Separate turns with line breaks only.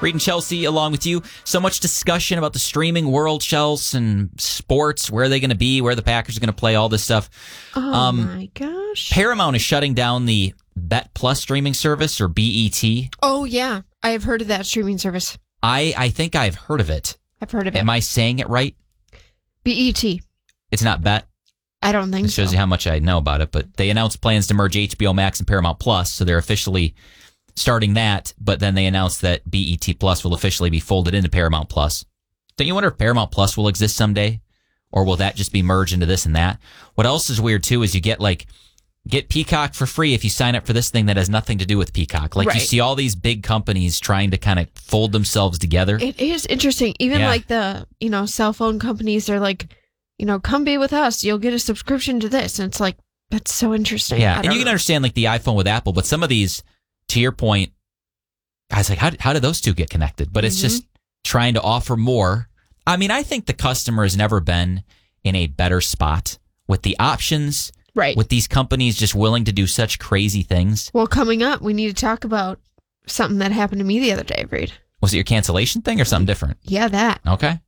Reed and Chelsea along with you. So much discussion about the streaming world, Chelsea, and sports. Where are they going to be? Where the Packers are going to play? All this stuff.
Oh, my gosh.
Paramount is shutting down the Bet Plus streaming service, or BET.
Oh, yeah. I have heard of that streaming service.
I think I've heard of it.
I've heard of it.
Am I saying it right?
BET.
It's not Bet.
I don't think so.
It shows you how much I know about it. But they announced plans to merge HBO Max and Paramount Plus, so they're officially starting that. But then they announced that BET Plus will officially be folded into Paramount Plus. Don't you wonder if Paramount Plus will exist someday? Or will that just be merged into this and that? What else is weird, too, is you get Peacock for free if you sign up for this thing that has nothing to do with Peacock. Like, right. You see all these big companies trying to kind of fold themselves together.
It is interesting. Even like the, cell phone companies, they're like, come be with us. You'll get a subscription to this. And it's like, that's so interesting.
Yeah, and you can understand like the iPhone with Apple, but some of these, to your point, I was like, how did those two get connected? But it's just trying to offer more. I mean, I think the customer has never been in a better spot with the options. Right. With these companies just willing to do such crazy things.
Well, coming up, we need to talk about something that happened to me the other day, Reed.
Was it your cancellation thing or something different?
Yeah, that.
Okay.